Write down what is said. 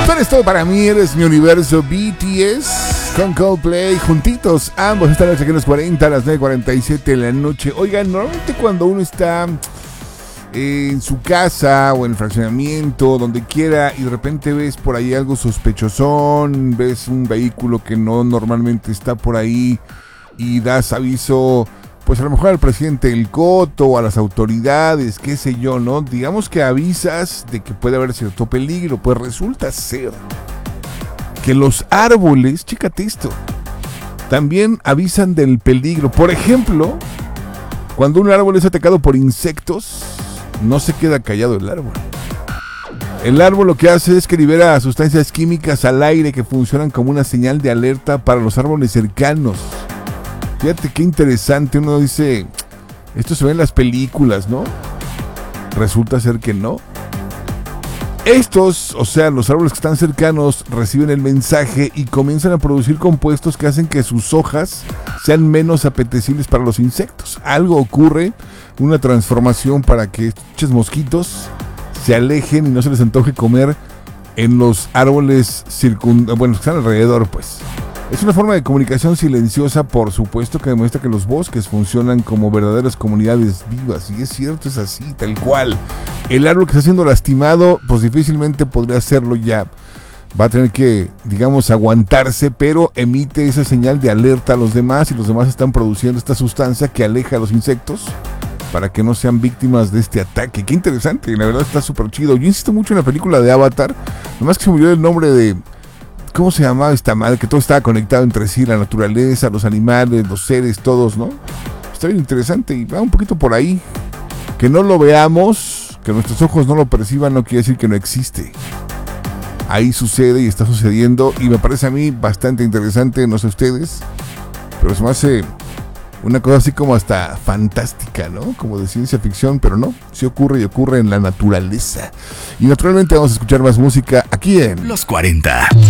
Tú eres todo para mí, eres mi universo. BTS con Coldplay, juntitos, ambos esta noche aquí en los 40, a las 9:47 de la noche. Oigan, normalmente cuando uno está en su casa o en el fraccionamiento, donde quiera, y de repente ves por ahí algo sospechosón, ves un vehículo que no normalmente está por ahí y das aviso, pues a lo mejor al presidente del Coto o a las autoridades, qué sé yo, ¿no? Digamos que avisas de que puede haber cierto peligro, pues resulta ser que los árboles, chécate esto, también avisan del peligro. Por ejemplo, cuando un árbol es atacado por insectos, no se queda callado el árbol. El árbol lo que hace es que libera sustancias químicas al aire que funcionan como una señal de alerta para los árboles cercanos. Fíjate qué interesante, uno dice, esto se ve en las películas, ¿no? Resulta ser que no. Estos, o sea, los árboles que están cercanos, reciben el mensaje y comienzan a producir compuestos que hacen que sus hojas sean menos apetecibles para los insectos. Algo ocurre, una transformación para que estos mosquitos se alejen y no se les antoje comer en los árboles que están alrededor, pues. Es una forma de comunicación silenciosa, por supuesto, que demuestra que los bosques funcionan como verdaderas comunidades vivas. Y es cierto, es así, tal cual. El árbol que está siendo lastimado, pues difícilmente podría hacerlo ya. Va a tener que, digamos, aguantarse, pero emite esa señal de alerta a los demás y los demás están produciendo esta sustancia que aleja a los insectos para que no sean víctimas de este ataque. Qué interesante, la verdad está súper chido. Yo insisto mucho en la película de Avatar, nomás que se me olvidó el nombre de... ¿Cómo se llamaba esta madre? Que todo estaba conectado entre sí, la naturaleza, los animales, los seres, todos, ¿no? Está bien interesante y va un poquito por ahí. Que no lo veamos, que nuestros ojos no lo perciban, no quiere decir que no existe. Ahí sucede y está sucediendo y me parece a mí bastante interesante, no sé ustedes, pero se me hace una cosa así como hasta fantástica, ¿no? Como de ciencia ficción, pero no, sí ocurre y ocurre en la naturaleza. Y naturalmente vamos a escuchar más música aquí en Los 40.